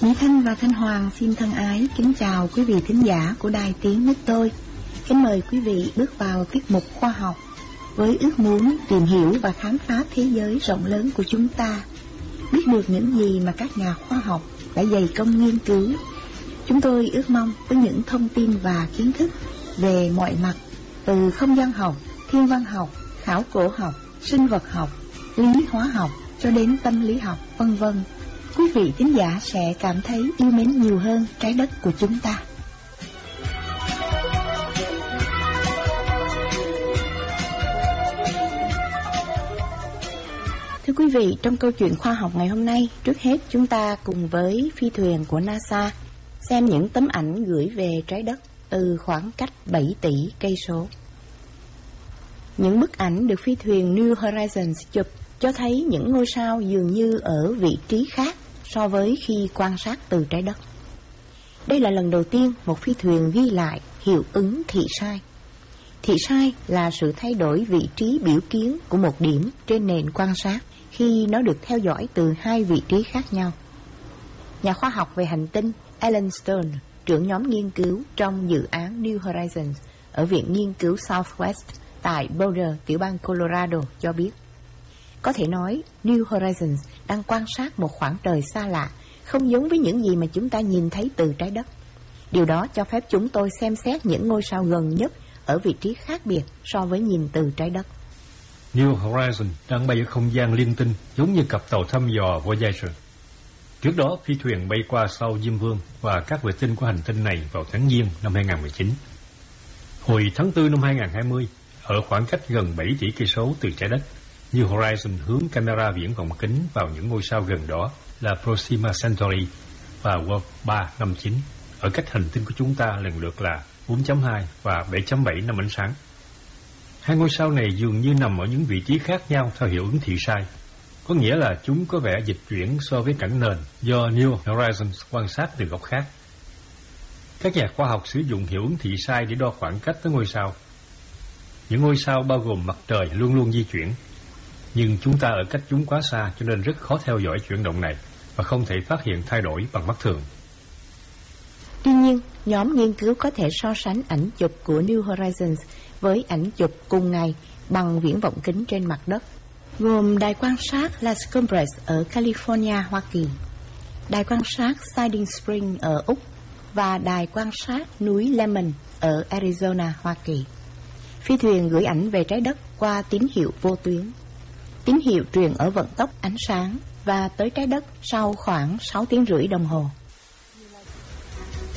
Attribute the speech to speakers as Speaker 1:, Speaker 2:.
Speaker 1: Mỹ Thanh và Thanh Hoàng xin thân ái kính chào quý vị thính giả của Đài Tiếng Nước Tôi. Kính mời quý vị bước vào tiết mục khoa học với ước muốn tìm hiểu và khám phá thế giới rộng lớn của chúng ta, biết được những gì mà các nhà khoa học đã dày công nghiên cứu. Chúng tôi ước mong với những thông tin và kiến thức về mọi mặt, từ không gian học, thiên văn học, khảo cổ học, sinh vật học, lý hóa học cho đến tâm lý học, vân vân, quý vị thính giả sẽ cảm thấy yêu mến nhiều hơn trái đất của chúng ta. Thưa quý vị, trong câu chuyện khoa học ngày hôm nay, trước hết chúng ta cùng với phi thuyền của NASA xem những tấm ảnh gửi về trái đất từ khoảng cách 7 tỷ cây số. Những bức ảnh được phi thuyền New Horizons chụp cho thấy những ngôi sao dường như ở vị trí khác so với khi quan sát từ trái đất. Đây là lần đầu tiên một phi thuyền ghi lại hiệu ứng thị sai. Thị sai là sự thay đổi vị trí biểu kiến của một điểm trên nền quan sát khi nó được theo dõi từ hai vị trí khác nhau. Nhà khoa học về hành tinh Alan Stone, trưởng nhóm nghiên cứu trong dự án New Horizons ở Viện Nghiên cứu Southwest tại Boulder, tiểu bang Colorado cho biết, có thể nói New Horizons đang quan sát một khoảng trời xa lạ, không giống với những gì mà chúng ta nhìn thấy từ trái đất. Điều đó cho phép chúng tôi xem xét những ngôi sao gần nhất ở vị trí khác biệt so với nhìn từ trái đất.
Speaker 2: New Horizons đang bay ở không gian liên tinh giống như cặp tàu thăm dò Voyager. Trước đó, phi thuyền bay qua sao Diêm Vương và các vệ tinh của hành tinh này vào tháng Giêng năm 2019. Hồi tháng 4 năm 2020, ở khoảng cách gần 7 tỷ cây số từ trái đất, New Horizons hướng camera viễn vọng kính vào những ngôi sao gần đó là Proxima Centauri và Wolf 359, ở cách hành tinh của chúng ta lần lượt là 4.2 và 7.7 năm ánh sáng. Hai ngôi sao này dường như nằm ở những vị trí khác nhau theo hiệu ứng thị sai, có nghĩa là chúng có vẻ dịch chuyển so với cảnh nền do New Horizons quan sát từ góc khác. Các nhà khoa học sử dụng hiệu ứng thị sai để đo khoảng cách với ngôi sao. Những ngôi sao bao gồm mặt trời luôn luôn di chuyển, nhưng chúng ta ở cách chúng quá xa cho nên rất khó theo dõi chuyển động này và không thể phát hiện thay đổi bằng mắt thường.
Speaker 1: Tuy nhiên, nhóm nghiên cứu có thể so sánh ảnh chụp của New Horizons với ảnh chụp cùng ngày bằng viễn vọng kính trên mặt đất, gồm đài quan sát Las Cumbres ở California, Hoa Kỳ, đài quan sát Siding Spring ở Úc và đài quan sát núi Lemmon ở Arizona, Hoa Kỳ. Phi thuyền gửi ảnh về trái đất qua tín hiệu vô tuyến. Tín hiệu truyền ở vận tốc ánh sáng và tới trái đất sau khoảng 6 tiếng rưỡi đồng hồ.